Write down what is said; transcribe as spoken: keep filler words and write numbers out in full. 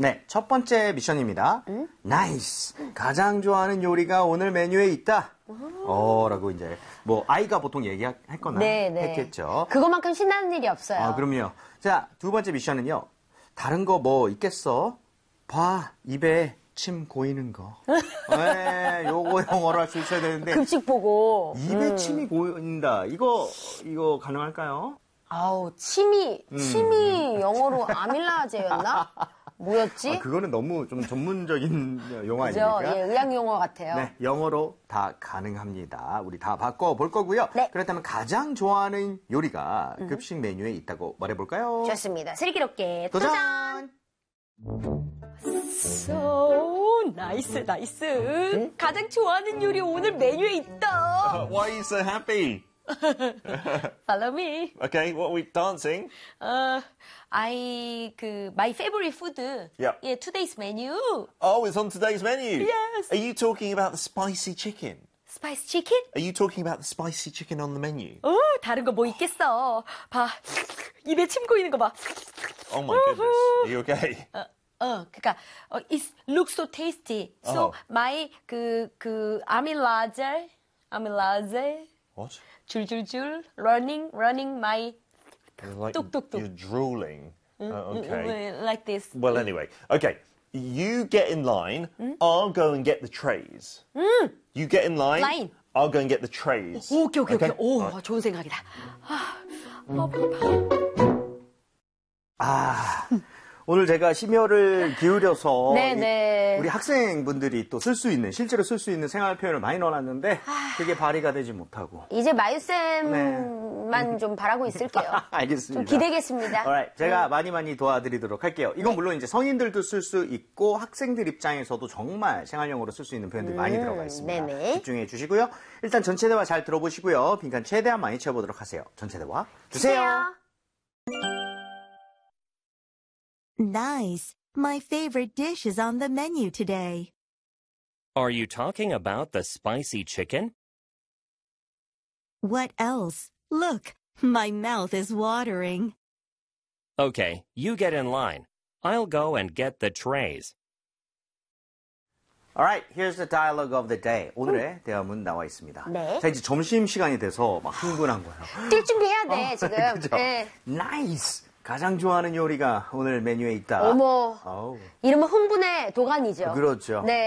네, 첫 번째 미션입니다. 응? 나이스. 가장 좋아하는 요리가 오늘 메뉴에 있다. 어, 라고 이제 뭐 아이가 보통 얘기했거나 네, 네. 했겠죠. 그거만큼 신나는 일이 없어요. 아, 그럼요. 자, 두 번째 미션은요. 다른 거 뭐 있겠어? 봐, 입에 침 고이는 거. 네, 요거 영어로 할 수 있어야 되는데. 급식 보고. 입에 음. 침이 고인다. 이거, 이거 가능할까요? 아우, 침이, 음. 침이 영어로 아밀라제였나? 뭐였지? 아, 그거는 너무 좀 전문적인 용어 그죠? 아닙니까? 예, 의학 용어 같아요. 네, 영어로 다 가능합니다. 우리 다 바꿔볼 거고요. 네. 그렇다면 가장 좋아하는 요리가 음. 급식 메뉴에 있다고 말해볼까요? 좋습니다. 슬기롭게 도전! 도전! So, 나이스, 나이스. 응? 가장 좋아하는 요리 오늘 메뉴에 있다. Why are you so happy? Follow me. Okay, what are we dancing? Uh, I, 그, my favorite food. Yeah. Yeah, today's menu. Oh, it's on today's menu. Yes. Are you talking about the spicy chicken? Spicy chicken? Are you talking about the spicy chicken on the menu? 어, 다른 거 뭐 있겠어. 봐, 입에 침 고이는 거 봐. Oh my goodness. Are you okay? 어, 어, 그니까, 어, it looks so tasty. So, Oh. my, 그, 그, amylase, amylase. What? 줄줄줄, running, running my, Like 뚝뚝뚝. you're drooling. Uh, okay. like this. Well, anyway. Okay. You get in line. I'll go and get the trays. You get in line. Line. I'll go and get the trays. 오케이, 오케이, 오케이. Okay? 오, Alright. 좋은 생각이다. 아, 아, 아, 오늘 제가 심혈을 기울여서 네네. 우리 학생분들이 또 쓸 수 있는, 실제로 쓸 수 있는 생활 표현을 많이 넣어놨는데 그게 발휘가 되지 못하고. 이제 마유쌤만 좀 바라고 있을게요. 알겠습니다. 좀 기대겠습니다. Alright, 제가 많이 많이 도와드리도록 할게요. 이건 물론 이제 성인들도 쓸 수 있고 학생들 입장에서도 정말 생활용어로 쓸 수 있는 표현들이 많이 들어가 있습니다. 네네. 집중해 주시고요. 일단 전체 대화 잘 들어보시고요. 빈칸 최대한 많이 채워보도록 하세요. 전체 대화 주세요. Nice. My favorite dish is on the menu today. Are you talking about the spicy chicken? What else? Look, my mouth is watering. Okay, you get in line. I'll go and get the trays. Alright, here's the dialogue of the day. 오늘의 대화문 나와 있습니다. 네. 자, 이제 점심시간이 돼서 막 흥분한 거예요. 뛸 준비해야 돼, 지금. 그죠? 네. Nice! 가장 좋아하는 요리가 오늘 메뉴에 있다. 어머. 어우. 이름은 흥분의 도가니죠. 그렇죠. 네.